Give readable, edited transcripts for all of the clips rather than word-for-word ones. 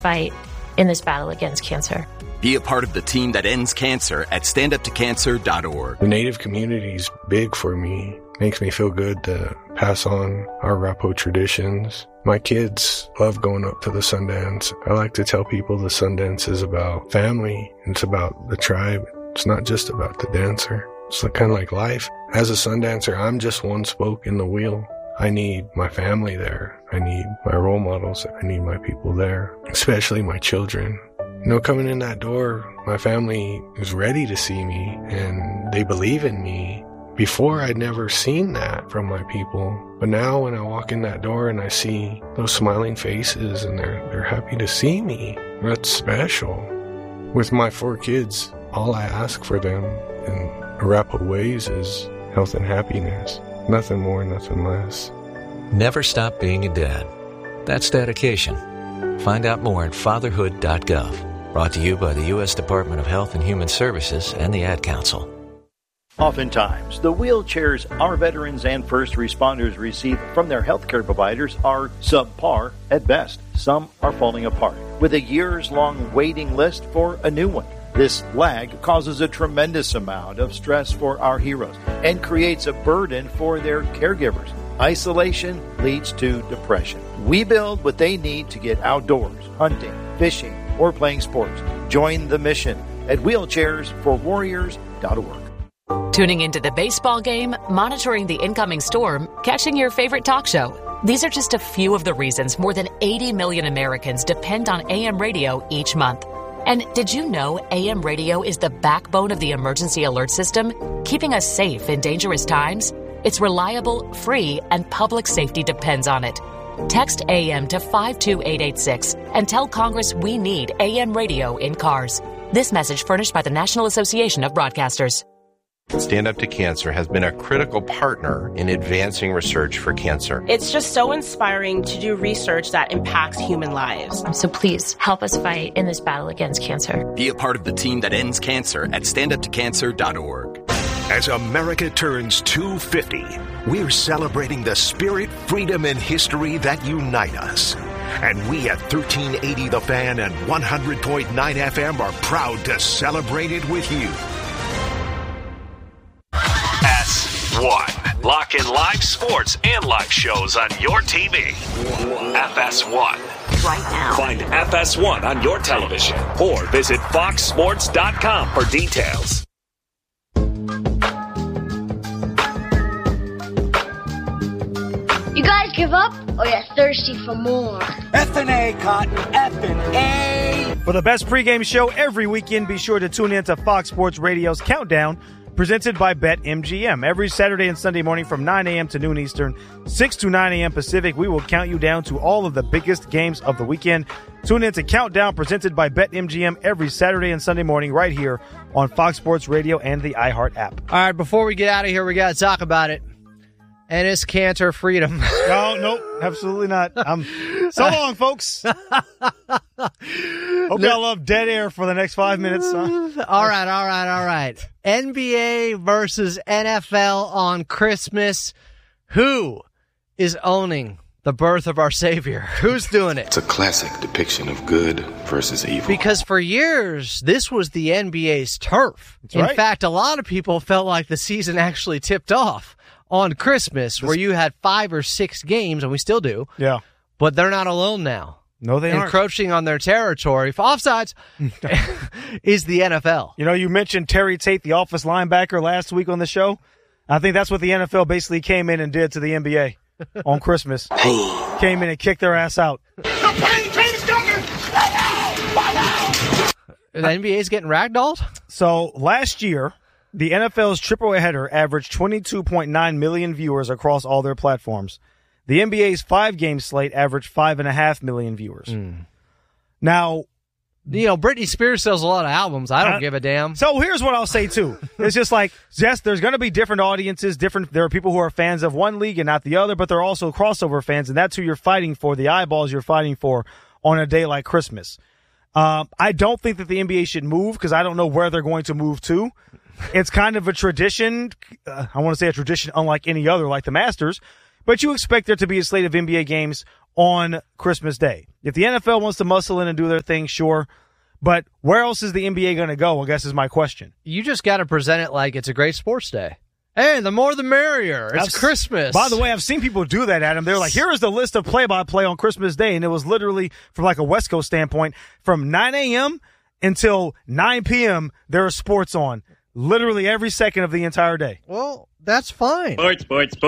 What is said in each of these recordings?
fight in this battle against cancer. Be a part of the team that ends cancer at standuptocancer.org. The Native community is big for me. Makes me feel good to pass on our Arapaho traditions. My kids love going up to the Sundance. I like to tell people the Sundance is about family. It's about the tribe. It's not just about the dancer. It's kind of like life. As a Sundancer, I'm just one spoke in the wheel. I need my family there. I need my role models. I need my people there, especially my children. Coming in that door, my family is ready to see me and they believe in me. Before, I'd never seen that from my people. But now when I walk in that door and I see those smiling faces and they're happy to see me, that's special. With my 4 kids, all I ask for them in Arapaho ways is health and happiness. Nothing more, nothing less. Never stop being a dad. That's dedication. Find out more at fatherhood.gov. Brought to you by the U.S. Department of Health and Human Services and the Ad Council. Oftentimes, the wheelchairs our veterans and first responders receive from their healthcare providers are subpar at best. Some are falling apart, with a years-long waiting list for a new one. This lag causes a tremendous amount of stress for our heroes and creates a burden for their caregivers. Isolation leads to depression. We build what they need to get outdoors, hunting, fishing, or playing sports. Join the mission at wheelchairsforwarriors.org. Tuning into the baseball game, monitoring the incoming storm, catching your favorite talk show. These are just a few of the reasons more than 80 million Americans depend on AM radio each month. And did you know AM radio is the backbone of the emergency alert system, keeping us safe in dangerous times? It's reliable, free, and public safety depends on it. Text AM to 52886 and tell Congress we need AM radio in cars. This message furnished by the National Association of Broadcasters. Stand Up to Cancer has been a critical partner in advancing research for cancer. It's just so inspiring to do research that impacts human lives. So please help us fight in this battle against cancer. Be a part of the team that ends cancer at standuptocancer.org. As America turns 250, we're celebrating the spirit, freedom, and history that unite us. And we at 1380 The Fan and 100.9 FM are proud to celebrate it with you. S1. Lock in live sports and live shows on your TV. FS1. Right now. Find FS1 on your television or visit foxsports.com for details. You guys give up or you're thirsty for more? F&A, Cotton. F&A. For the best pregame show every weekend, be sure to tune in to Fox Sports Radio's Countdown, presented by BetMGM. Every Saturday and Sunday morning from 9 a.m. to noon Eastern, 6 to 9 a.m. Pacific, we will count you down to all of the biggest games of the weekend. Tune in to Countdown, presented by BetMGM, every Saturday and Sunday morning right here on Fox Sports Radio and the iHeart app. All right, before we get out of here, we got to talk about it. And it's cancer freedom. No, nope, absolutely not. So long, folks. Hope y'all love dead air for the next 5 minutes. Huh? All right. NBA versus NFL on Christmas. Who is owning the birth of our Savior? Who's doing it? It's a classic depiction of good versus evil. Because for years, this was the NBA's turf. In fact, a lot of people felt like the season actually tipped off on Christmas, where you had 5 or 6 games, and we still do. Yeah. But they're not alone now. No, they aren't. Encroaching on their territory for offsides is the NFL. You know, you mentioned Terry Tate, the Office linebacker, last week on the show. I think that's what the NFL basically came in and did to the NBA on Christmas. Came in and kicked their ass out. The NBA's getting ragdolled? So last year, the NFL's triple header averaged 22.9 million viewers across all their platforms. The NBA's 5-game slate averaged 5.5 million viewers. Now, you know, Britney Spears sells a lot of albums. I don't give a damn. So here's what I'll say, too. It's just like, yes, there's going to be different audiences. There are people who are fans of one league and not the other, but there are also crossover fans, and that's who you're fighting for, the eyeballs you're fighting for on a day like Christmas. I don't think that the NBA should move because I don't know where they're going to move to. It's kind of a tradition. I want to say a tradition unlike any other, like the Masters. But you expect there to be a slate of NBA games on Christmas Day. If the NFL wants to muscle in and do their thing, sure. But where else is the NBA going to go, I guess is my question. You just got to present it like it's a great sports day. Hey, the more the merrier. It's Christmas. By the way, I've seen people do that, Adam. They're like, here is the list of play-by-play on Christmas Day. And it was literally, from like a West Coast standpoint, from 9 a.m. until 9 p.m., there are sports on. Literally every second of the entire day. Well, that's fine. Sports.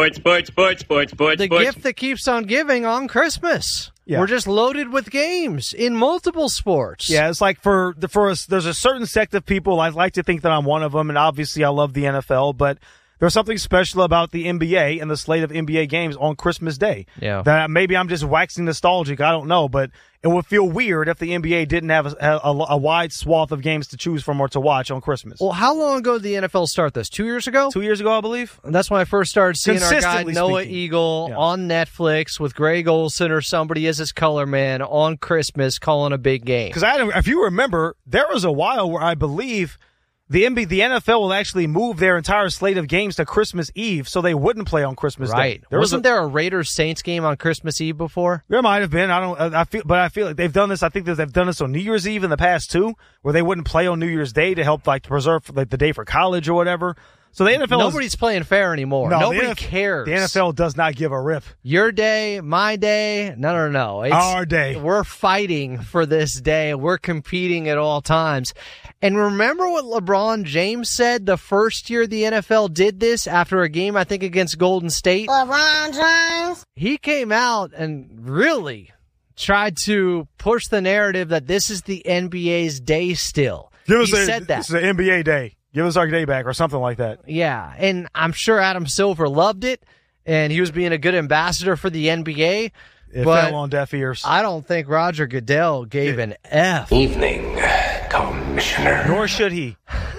The gift that keeps on giving on Christmas. Yeah. We're just loaded with games in multiple sports. Yeah, it's like for us, there's a certain sect of people, I like to think that I'm one of them, and obviously I love the NFL, but there's something special about the NBA and the slate of NBA games on Christmas Day. Yeah. That maybe I'm just waxing nostalgic, I don't know, but it would feel weird if the NBA didn't have a wide swath of games to choose from or to watch on Christmas. Well, how long ago did the NFL start this? 2 years ago? 2 years ago, I believe. And that's when I first started seeing our guy Noah speaking. Eagle on Netflix with Greg Olson or somebody as his color man on Christmas calling a big game. Because if you remember, there was a while where I believe the NFL will actually move their entire slate of games to Christmas Eve, so they wouldn't play on Christmas Day. Wasn't there a Raiders-Saints game on Christmas Eve before? There might have been. I feel like they've done this. I think that they've done this on New Year's Eve in the past too, where they wouldn't play on New Year's Day to help preserve the day for college or whatever. So the NFL nobody's playing fair anymore. No, nobody cares. The NFL does not give a rip. Your day, my day, no. It's our day. We're fighting for this day. We're competing at all times. And remember what LeBron James said the first year the NFL did this after a game, I think, against Golden State? LeBron James. He came out and really tried to push the narrative that this is the NBA's day still. He said that. This is an NBA day. Give us our day back or something like that. Yeah, and I'm sure Adam Silver loved it, and he was being a good ambassador for the NBA. It fell on deaf ears. I don't think Roger Goodell gave an F. Evening, Commissioner. Nor should he.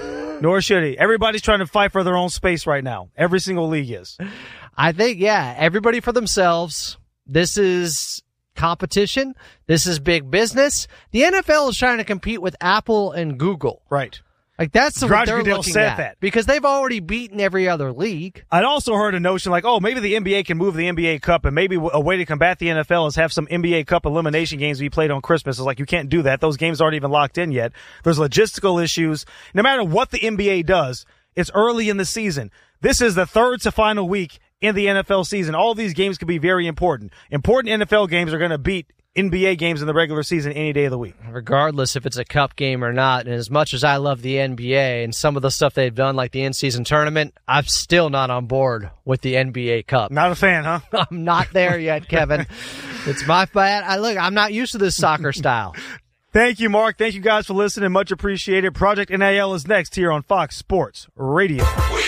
Everybody's trying to fight for their own space right now. Every single league is. I think, everybody for themselves. This is competition. This is big business. The NFL is trying to compete with Apple and Google. Right. Like, that's what Roger they're Goodell looking said at. that. Because they've already beaten every other league. I'd also heard a notion like, maybe the NBA can move the NBA Cup, and maybe a way to combat the NFL is have some NBA Cup elimination games be played on Christmas. It's like, you can't do that. Those games aren't even locked in yet. There's logistical issues. No matter what the NBA does, it's early in the season. This is the third to final week in the NFL season. All these games could be very important. Important NFL games are going to beat NBA games in the regular season any day of the week. Regardless if it's a cup game or not, and as much as I love the NBA and some of the stuff they've done, like the in-season tournament, I'm still not on board with the NBA Cup. Not a fan, huh? I'm not there yet, Kevin. It's my bad. I'm not used to this soccer style. Thank you, Mark. Thank you guys for listening. Much appreciated. Project NIL is next here on Fox Sports Radio.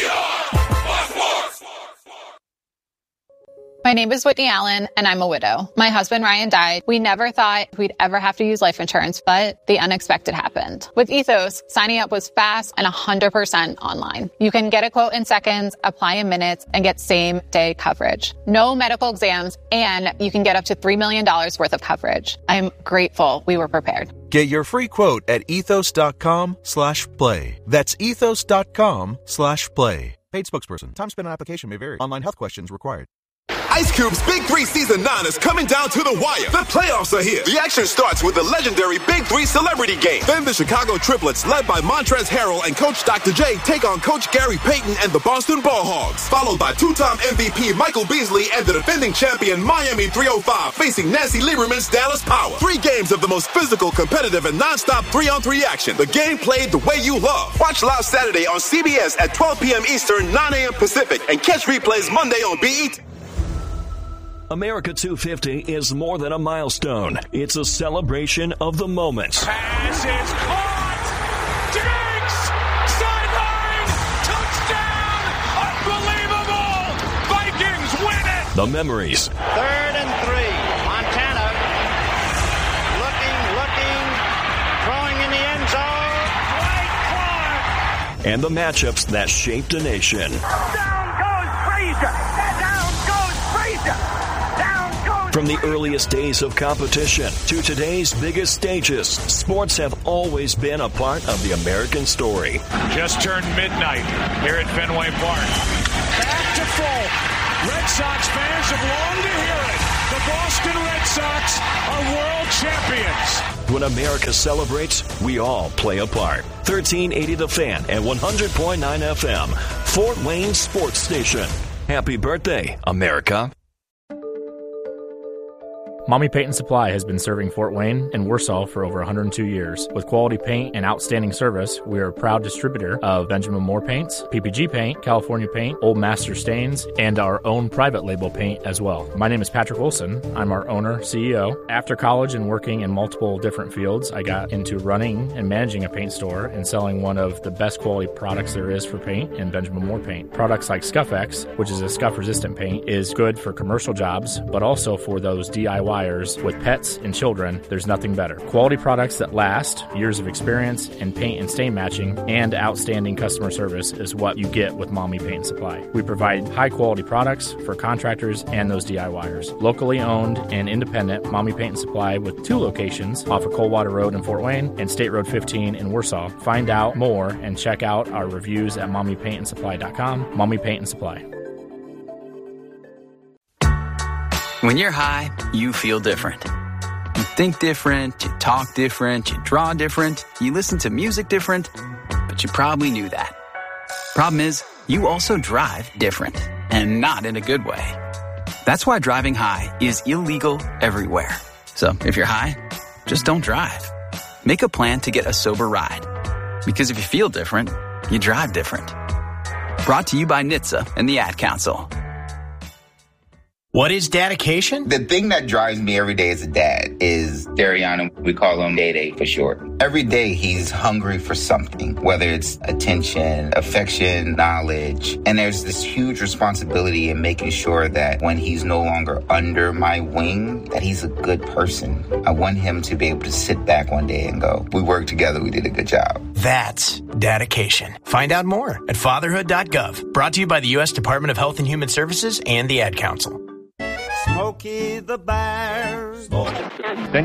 My name is Whitney Allen, and I'm a widow. My husband, Ryan, died. We never thought we'd ever have to use life insurance, but the unexpected happened. With Ethos, signing up was fast and 100% online. You can get a quote in seconds, apply in minutes, and get same-day coverage. No medical exams, and you can get up to $3 million worth of coverage. I'm grateful we were prepared. Get your free quote at ethos.com/play. That's ethos.com/play. Paid spokesperson. Time spent on application may vary. Online health questions required. Ice Cube's Big 3 Season 9 is coming down to the wire. The playoffs are here. The action starts with the legendary Big 3 Celebrity Game. Then the Chicago Triplets, led by Montrezl Harrell and Coach Dr. J, take on Coach Gary Payton and the Boston Ball Hogs. Followed by two-time MVP Michael Beasley and the defending champion Miami 305 facing Nancy Lieberman's Dallas Power. 3 games of the most physical, competitive, and non-stop 3-on-3 action. The game played the way you love. Watch live Saturday on CBS at 12 p.m. Eastern, 9 a.m. Pacific, and catch replays Monday on BET. America 250 is more than a milestone. It's a celebration of the moments. Pass is caught. Diggs! Sideline! Touchdown! Unbelievable! Vikings win it! The memories. 3rd and 3. Montana looking, throwing in the end zone. Dwight Clark! And the matchups that shaped a nation. Down goes Frazier! Down goes Frazier! From the earliest days of competition to today's biggest stages, sports have always been a part of the American story. Just turned midnight here at Fenway Park. Back to full. Red Sox fans have longed to hear it. The Boston Red Sox are world champions. When America celebrates, we all play a part. 1380 The Fan and 100.9 FM, Fort Wayne Sports Station. Happy birthday, America. Mommy Paint and Supply has been serving Fort Wayne and Warsaw for over 102 years. With quality paint and outstanding service, we are a proud distributor of Benjamin Moore paints, PPG paint, California paint, Old Master stains, and our own private label paint as well. My name is Patrick Wilson. I'm our owner, CEO. After college and working in multiple different fields, I got into running and managing a paint store and selling one of the best quality products there is for paint in Benjamin Moore paint. Products like Scuff-X, which is a scuff-resistant paint, is good for commercial jobs, but also for those DIY with pets and children. There's nothing better. Quality products that last, years of experience in paint and stain matching, and outstanding customer service is what you get with Mommy Paint and Supply. We provide high quality products for contractors and those DIYers. Locally owned and independent Mommy Paint and Supply with 2 locations off of Coldwater Road in Fort Wayne and State Road 15 in Warsaw. Find out more and check out our reviews at mommypaintandsupply.com. Mommy Paint and Supply. When you're high, you feel different. You think different, you talk different, you draw different, you listen to music different, but you probably knew that. Problem is, you also drive different, and not in a good way. That's why driving high is illegal everywhere. So if you're high, just don't drive. Make a plan to get a sober ride. Because if you feel different, you drive different. Brought to you by NHTSA and the Ad Council. What is dedication? The thing that drives me every day as a dad is Dariana. We call him Day for short. Every day he's hungry for something, whether it's attention, affection, knowledge. And there's this huge responsibility in making sure that when he's no longer under my wing, that he's a good person. I want him to be able to sit back one day and go, we worked together, we did a good job. That's dedication. Find out more at fatherhood.gov. Brought to you by the U.S. Department of Health and Human Services and the Ad Council. Smokey the Bear. Then